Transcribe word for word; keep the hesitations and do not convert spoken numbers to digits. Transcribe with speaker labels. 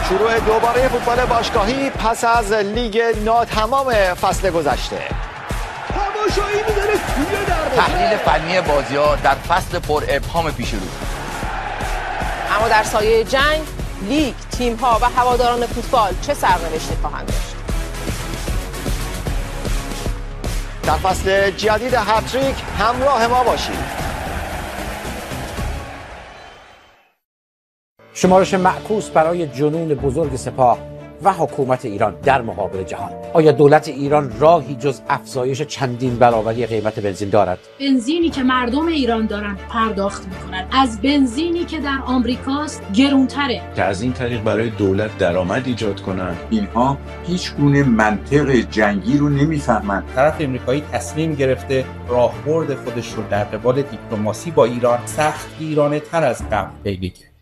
Speaker 1: شروع دوباره فوتبال باشگاهی پس از لیگ ناتمام فصل گذشته.
Speaker 2: تماشایی می‌داره توی دروازه.
Speaker 3: تحلیل فنی بازی‌ها در فصل پر ابهام پیش رو.
Speaker 4: اما در سایه جنگ، لیگ، تیم‌ها و هواداران فوتبال چه سرنوشتی خواهند داشت؟
Speaker 1: در فصل جدید هتریک همراه ما باشید.
Speaker 5: شمارش معکوس برای جنون بزرگ سپاه و حکومت ایران در مقابل جهان. آیا دولت ایران راهی جز افزایش چندین برابری قیمت بنزین دارد؟
Speaker 6: بنزینی که مردم ایران دارن پرداخت میکنن از بنزینی که در آمریکاست گرونتره،
Speaker 7: که از این طریق برای دولت درآمد ایجاد کنند.
Speaker 8: اینها هیچ گونه منطق جنگی رو نمیفهمند.
Speaker 9: طرف امریکایی تصمیم گرفته راهبرد خودش رو در قبال دیپلماسی با ایران سخت گیرانه تر از قبل پیگیری کنه.